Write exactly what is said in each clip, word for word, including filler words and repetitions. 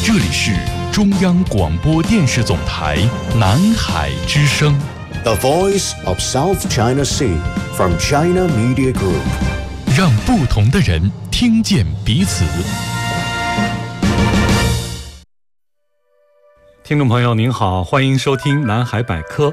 这里是中央广播电视总台南海之声 The Voice of South China Sea from China Media Group， 让不同的人听见彼此。 听众朋友您好，欢迎收听南海百科。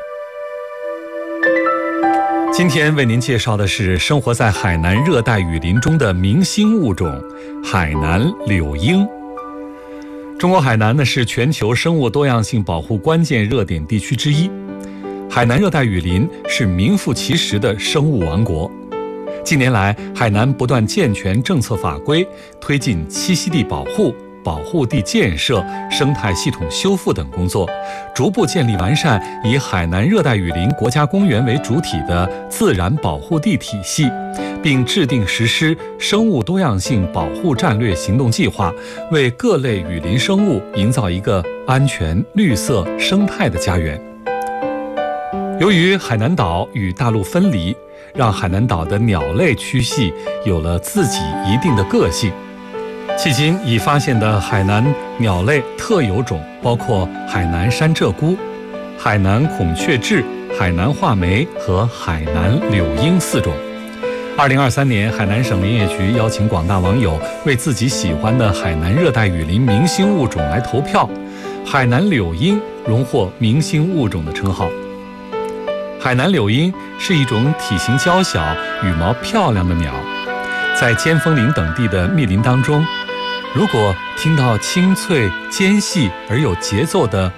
今天为您介绍的是生活在海南热带雨林中的明星物种海南柳莺。中国海南呢是全球生物多样性保护关键热点地区之一，海南热带雨林是名副其实的生物王国。近年来，海南不断健全政策法规，推进栖息地保护、保护地建设、生态系统修复等工作，逐步建立完善以海南热带雨林国家公园为主体的自然保护地体系，并制定实施生物多样性保护战略行动计划，为各类雨林生物营造一个安全、绿色、生态的家园。由于海南岛与大陆分离，让海南岛的鸟类区系有了自己一定的个性。迄今已发现的海南鸟类特有种包括海南山鹧鸪、海南孔雀雉、海南画眉和海南柳莺四种。二零二三年，海南省林业局邀请广大网友为自己喜欢的海南热带雨林明星物种来投票，海南柳莺荣获明星物种的称号。海南柳莺是一种体型娇小、羽毛漂亮的鸟，在尖峰岭等地的密林当中，如果听到清脆、尖细而有节奏的